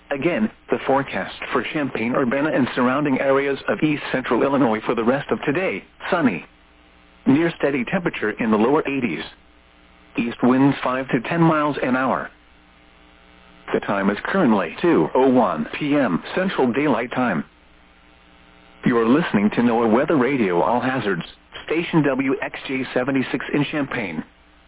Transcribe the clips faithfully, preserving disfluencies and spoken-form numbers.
Again, the forecast for Champaign-Urbana and surrounding areas of east central Illinois for the rest of today: sunny. Near steady temperature in the lower eighties. East winds five to ten miles an hour. The time is currently two oh one p m Central Daylight Time. You are listening to NOAA Weather Radio All Hazards, station W X J seventy-six in Champaign.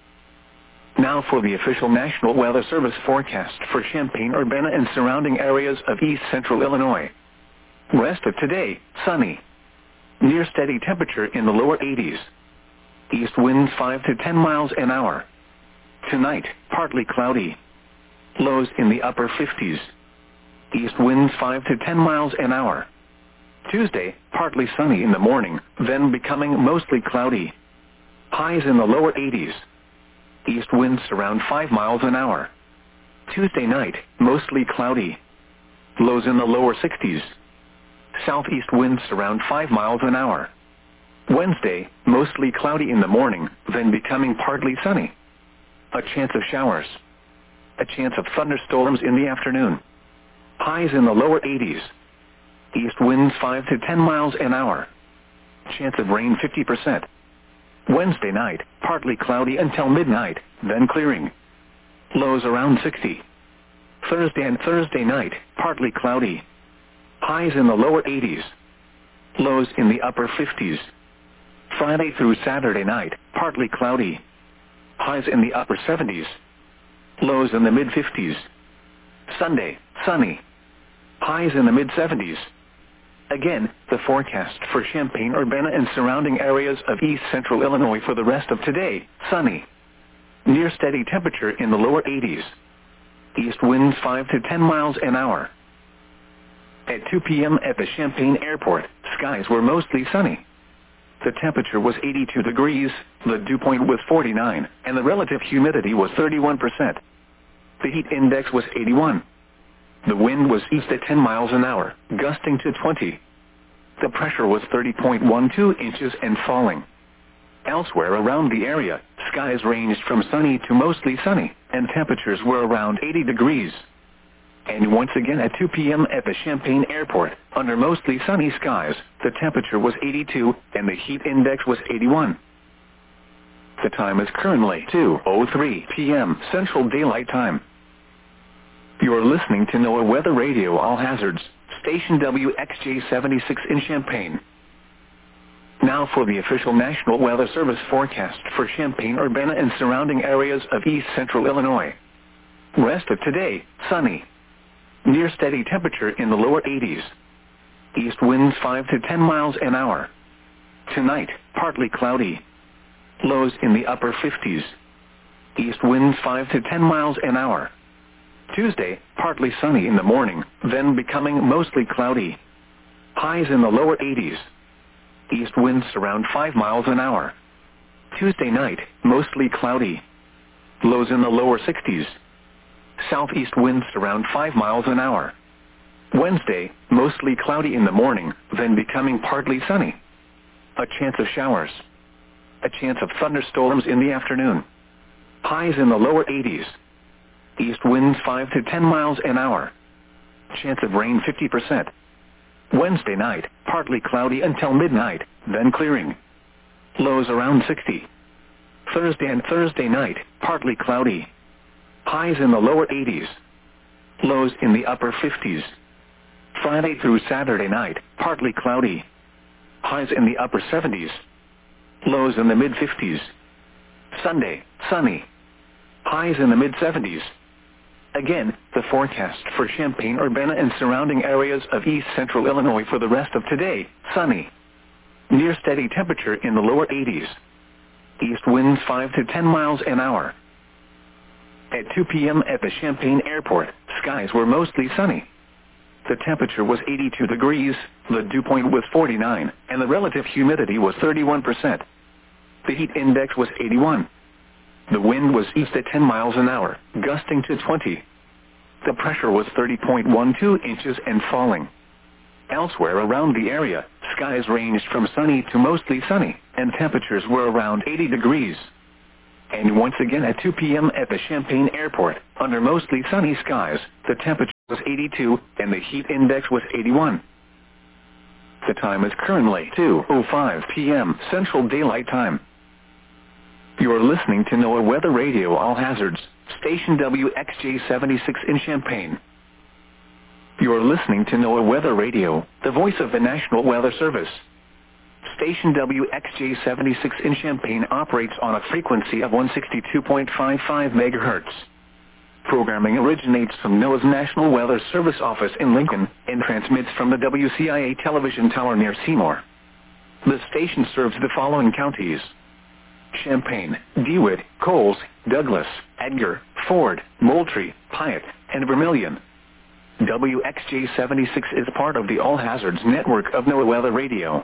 Now for the official National Weather Service forecast for Champaign-Urbana and surrounding areas of east central Illinois. Rest of today, sunny. Near steady temperature in the lower eighties. East winds five to ten miles an hour. Tonight, partly cloudy. Lows in the upper fifties. East winds five to ten miles an hour. Tuesday, partly sunny in the morning, then becoming mostly cloudy. Highs in the lower eighties. East winds around five miles an hour. Tuesday night, mostly cloudy. Lows in the lower sixties. Southeast winds around five miles an hour. Wednesday, mostly cloudy in the morning, then becoming partly sunny. A chance of showers. A chance of thunderstorms in the afternoon. Highs in the lower eighties. East winds five to ten miles an hour. Chance of rain fifty percent. Wednesday night, partly cloudy until midnight, then clearing. Lows around sixty. Thursday and Thursday night, partly cloudy. Highs in the lower eighties. Lows in the upper fifties. Friday through Saturday night, partly cloudy. Highs in the upper seventies. Lows in the mid-fifties. Sunday, sunny. Highs in the mid-seventies. Again, the forecast for Champaign-Urbana and surrounding areas of east central Illinois for the rest of today: sunny. Near steady temperature in the lower eighties. East winds five to ten miles an hour. At two p m at the Champaign Airport, skies were mostly sunny. The temperature was eighty-two degrees, the dew point was forty-nine, and the relative humidity was thirty-one percent. The heat index was eighty-one. The wind was east at ten miles an hour, gusting to twenty. The pressure was thirty point one two inches and falling. Elsewhere around the area, skies ranged from sunny to mostly sunny, and temperatures were around eighty degrees. And once again at two p m at the Champaign Airport, under mostly sunny skies, the temperature was eighty-two, and the heat index was eighty-one. The time is currently two oh three p m Central Daylight Time. You are listening to NOAA Weather Radio All Hazards, station W X J seventy-six in Champaign. Now for the official National Weather Service forecast for Champaign-Urbana and surrounding areas of east central Illinois. Rest of today, sunny. Near steady temperature in the lower eighties. East winds five to ten miles an hour. Tonight, partly cloudy. Lows in the upper fifties. East winds five to ten miles an hour. Tuesday, partly sunny in the morning, then becoming mostly cloudy. Highs in the lower eighties. East winds around five miles an hour. Tuesday night, mostly cloudy. Lows in the lower sixties. Southeast winds around five miles an hour. Wednesday, mostly cloudy in the morning, then becoming partly sunny. A chance of showers. A chance of thunderstorms in the afternoon. Highs in the lower eighties. East winds five to ten miles an hour. Chance of rain fifty percent. Wednesday night, partly cloudy until midnight, then clearing. Lows around sixty. Thursday and Thursday night, partly cloudy. Highs in the lower eighties. Lows in the upper fifties. Friday through Saturday night, partly cloudy. Highs in the upper seventies. Lows in the mid-fifties. Sunday, sunny. Highs in the mid-seventies. Again, the forecast for Champaign-Urbana and surrounding areas of east central Illinois for the rest of today: sunny. Near steady temperature in the lower eighties. East winds five to ten miles an hour. At two p m at the Champaign Airport, skies were mostly sunny. The temperature was eighty-two degrees, the dew point was forty-nine, and the relative humidity was thirty-one percent. The heat index was eighty-one. The wind was east at ten miles an hour, gusting to twenty. The pressure was thirty point one two inches and falling. Elsewhere around the area, skies ranged from sunny to mostly sunny, and temperatures were around eighty degrees. And once again at two p.m. at the Champaign Airport, under mostly sunny skies, the temperature was eighty-two, and the heat index was eighty-one. The time is currently two oh five p.m. Central Daylight Time. You are listening to NOAA Weather Radio All Hazards, station W X J seventy-six in Champaign. You are listening to NOAA Weather Radio, the voice of the National Weather Service. Station W X J seventy-six in Champaign operates on a frequency of one sixty-two point five five megahertz. Programming originates from NOAA's National Weather Service office in Lincoln and transmits from the W C I A television tower near Seymour. The station serves the following counties: Champaign, DeWitt, Coles, Douglas, Edgar, Ford, Moultrie, Piatt, and Vermilion. W X J seventy-six is part of the All Hazards network of NOAA Weather Radio.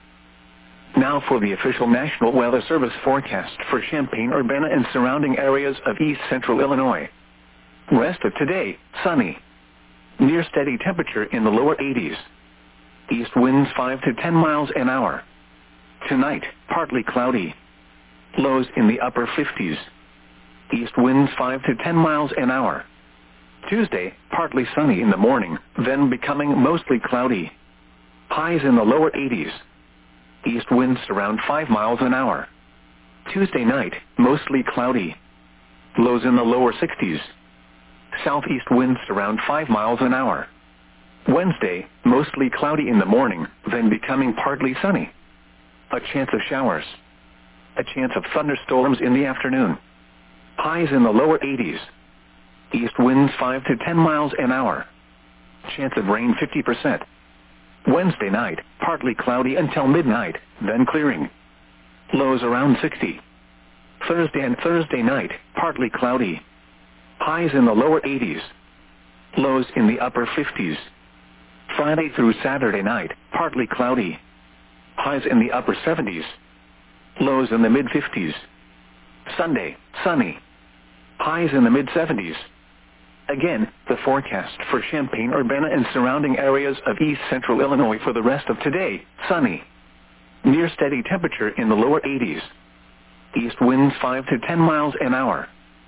Now for the official National Weather Service forecast for Champaign-Urbana and surrounding areas of east central Illinois. Rest of today, sunny. Near steady temperature in the lower eighties. East winds five to ten miles an hour. Tonight, partly cloudy. Lows in the upper fifties. East winds five to ten miles an hour. Tuesday, partly sunny in the morning, then becoming mostly cloudy. Highs in the lower eighties. East winds around five miles an hour. Tuesday night, mostly cloudy. Lows in the lower sixties. Southeast winds around five miles an hour. Wednesday, mostly cloudy in the morning, then becoming partly sunny. A chance of showers. A chance of thunderstorms in the afternoon. Highs in the lower eighties. East winds five to ten miles an hour. Chance of rain fifty percent. Wednesday night, partly cloudy until midnight, then clearing. Lows around sixty. Thursday and Thursday night, partly cloudy. Highs in the lower eighties. Lows in the upper fifties. Friday through Saturday night, partly cloudy. Highs in the upper seventies. Lows in the mid fifties. Sunday, sunny. Highs in the mid seventies. Again, the forecast for Champaign-Urbana and surrounding areas of east central Illinois for the rest of today, sunny. Near steady temperature in the lower eighties. East winds five to ten miles an hour.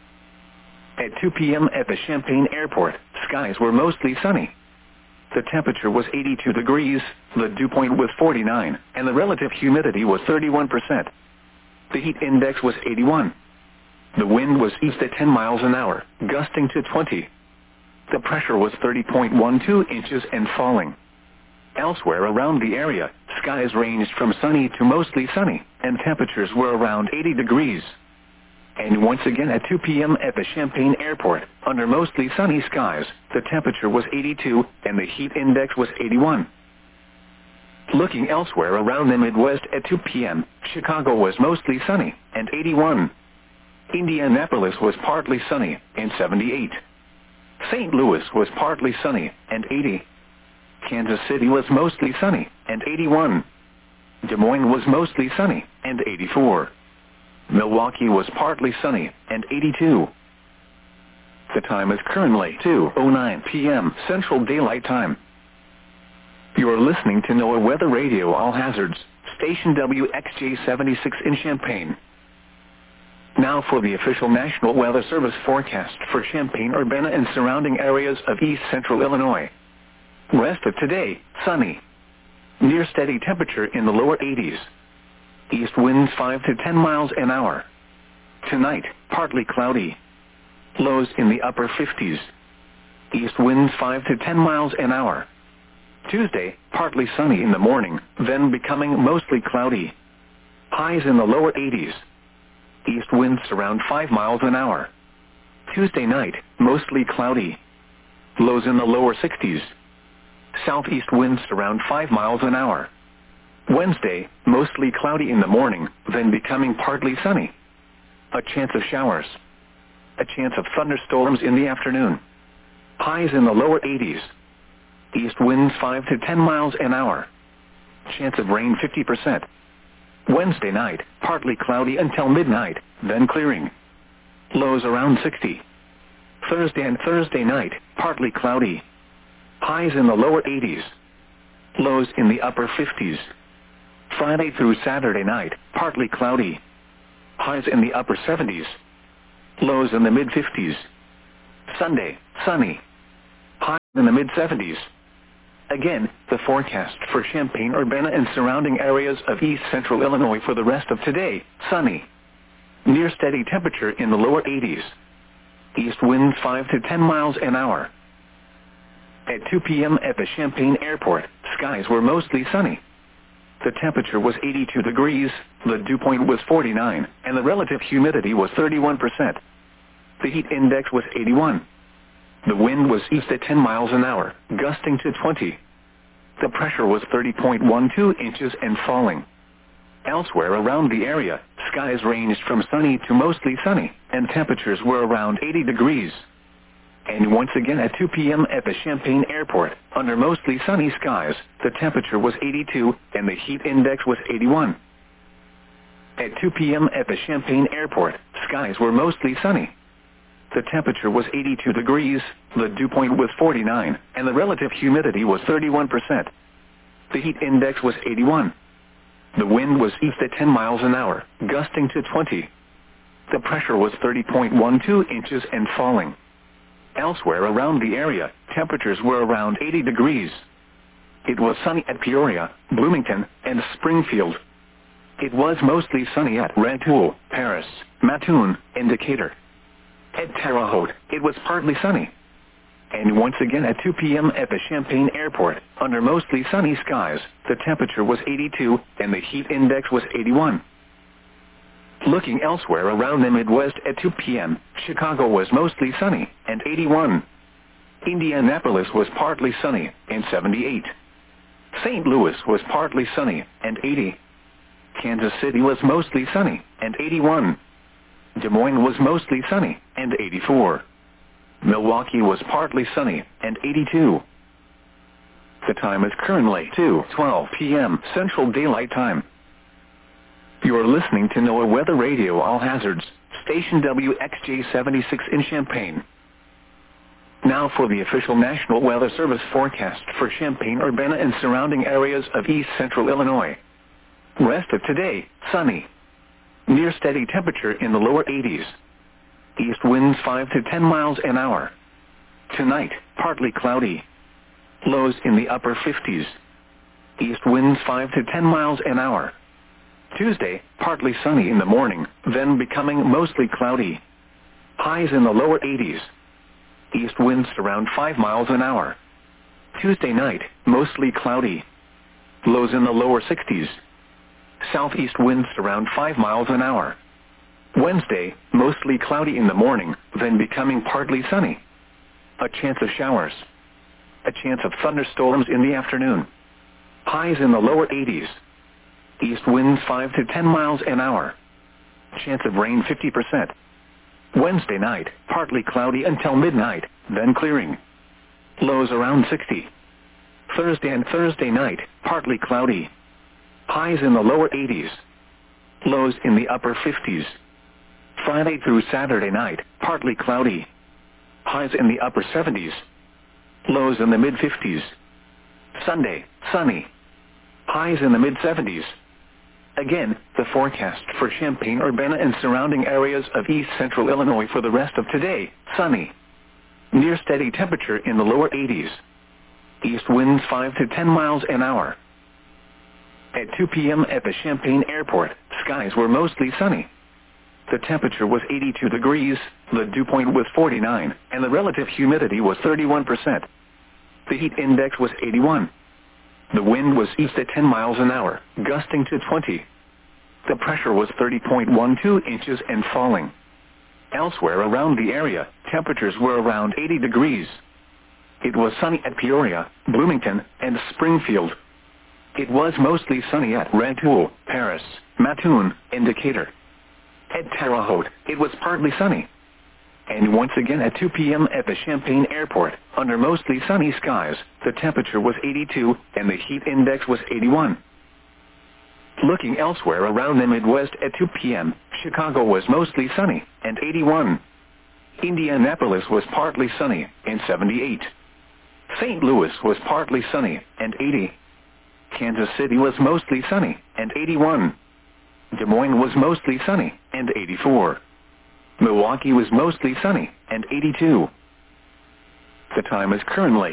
At two p.m. at the Champaign Airport, skies were mostly sunny. The temperature was eighty-two degrees, the dew point was forty-nine, and the relative humidity was thirty-one percent. The heat index was eighty-one. The wind was east at ten miles an hour, gusting to twenty. The pressure was thirty point one two inches and falling. Elsewhere around the area, skies ranged from sunny to mostly sunny, and temperatures were around eighty degrees. And once again at two p.m. at the Champaign Airport, under mostly sunny skies, the temperature was eighty-two, and the heat index was eighty-one. Looking elsewhere around the Midwest at two p.m., Chicago was mostly sunny, and eighty-one. Indianapolis was partly sunny, and seventy-eight. Saint Louis was partly sunny, and eighty. Kansas City was mostly sunny, and eighty-one. Des Moines was mostly sunny, and eighty-four. Milwaukee was partly sunny, and eighty-two. The time is currently two oh nine p.m. Central Daylight Time. You are listening to NOAA Weather Radio All Hazards, station W X J seventy-six in Champaign. Now for the official National Weather Service forecast for Champaign-Urbana and surrounding areas of east central Illinois. Rest of today, sunny. Near steady temperature in the lower eighties. East winds five to ten miles an hour. Tonight, partly cloudy. Lows in the upper fifties. East winds five to ten miles an hour. Tuesday, partly sunny in the morning, then becoming mostly cloudy. Highs in the lower eighties. East winds around five miles an hour. Tuesday night, mostly cloudy. Lows in the lower sixties. Southeast winds around five miles an hour. Wednesday, mostly cloudy in the morning, then becoming partly sunny. A chance of showers. A chance of thunderstorms in the afternoon. Highs in the lower eighties. East winds five to ten miles an hour. Chance of rain fifty percent. Wednesday night, partly cloudy until midnight, then clearing. Lows around sixty. Thursday and Thursday night, partly cloudy. Highs in the lower eighties. Lows in the upper fifties. Friday through Saturday night, partly cloudy. highs in the upper seventies. Lows in the mid fifties. Sunday, sunny. Highs in the mid seventies. Again, the forecast for Champaign-Urbana and surrounding areas of east central Illinois for the rest of today, sunny. Near steady temperature in the lower eighties. East winds five to ten miles an hour. At two p.m. at the Champaign Airport, skies were mostly sunny. The temperature was eighty-two degrees, the dew point was forty-nine, and the relative humidity was thirty-one percent. The heat index was eighty-one. The wind was east at ten miles an hour, gusting to twenty. The pressure was thirty point one two inches and falling. Elsewhere around the area, skies ranged from sunny to mostly sunny, and temperatures were around eighty degrees. And once again at two p.m. at the Champaign Airport, under mostly sunny skies, the temperature was eighty-two, and the heat index was eighty-one. At two p.m. at the Champaign Airport, skies were mostly sunny. The temperature was eighty-two degrees, the dew point was forty-nine, and the relative humidity was thirty-one percent. The heat index was eighty-one. The wind was east at ten miles an hour, gusting to twenty. The pressure was thirty point one two inches and falling. Elsewhere around the area, temperatures were around eighty degrees. It was sunny at Peoria, Bloomington, and Springfield. It was mostly sunny at Rantoul, Paris, Mattoon, and Decatur. At Terre Haute, it was partly sunny. And once again at two p.m. at the Champaign Airport, under mostly sunny skies, the temperature was eighty-two, and the heat index was eighty-one. Looking elsewhere around the Midwest at two p.m., Chicago was mostly sunny, and eighty-one. Indianapolis was partly sunny, and seventy-eight. Saint Louis was partly sunny, and eighty. Kansas City was mostly sunny, and eighty-one. Des Moines was mostly sunny, and eighty-four. Milwaukee was partly sunny, and eighty-two. The time is currently two twelve p.m. Central Daylight Time. You are listening to NOAA Weather Radio All Hazards, station W X J seventy-six in Champaign. Now for the official National Weather Service forecast for Champaign-Urbana and surrounding areas of east central Illinois. Rest of today, sunny. Near steady temperature in the lower eighties. East winds five to ten miles an hour. Tonight, partly cloudy. Lows in the upper fifties. East winds five to ten miles an hour. Tuesday, partly sunny in the morning, then becoming mostly cloudy. Highs in the lower eighties. East winds around five miles an hour. Tuesday night, mostly cloudy. Lows in the lower sixties. Southeast winds around five miles an hour. Wednesday, mostly cloudy in the morning, then becoming partly sunny. A chance of showers. A chance of thunderstorms in the afternoon. Highs in the lower eighties. East winds five to ten miles an hour. Chance of rain fifty percent. Wednesday night, partly cloudy until midnight, then clearing. Lows around sixty. Thursday and Thursday night, partly cloudy. Highs in the lower eighties. Lows in the upper fifties. Friday through Saturday night, partly cloudy. Highs in the upper seventies. Lows in the mid fifties. Sunday, sunny. Highs in the mid seventies. Again, the forecast for Champaign-Urbana and surrounding areas of east central Illinois for the rest of today, sunny. Near steady temperature in the lower eighties. East winds five to ten miles an hour. At two p.m. at the Champaign Airport, skies were mostly sunny. The temperature was eighty-two degrees, the dew point was forty-nine, and the relative humidity was thirty-one percent. The heat index was eighty-one. The wind was east at ten miles an hour, gusting to twenty. The pressure was thirty point one two inches and falling. Elsewhere around the area, temperatures were around eighty degrees. It was sunny at Peoria, Bloomington, and Springfield. It was mostly sunny at Rantoul, Paris, Mattoon, and Decatur. At Terre Haute, it was partly sunny. And once again at two p.m. at the Champaign Airport, under mostly sunny skies, the temperature was eighty-two, and the heat index was eighty-one. Looking elsewhere around the Midwest at two p.m., Chicago was mostly sunny, and eighty-one. Indianapolis was partly sunny, and seventy-eight. Saint Louis was partly sunny, and eighty. Kansas City was mostly sunny, and eighty-one. Des Moines was mostly sunny and eighty-four. Milwaukee was mostly sunny and eighty-two. The time is currently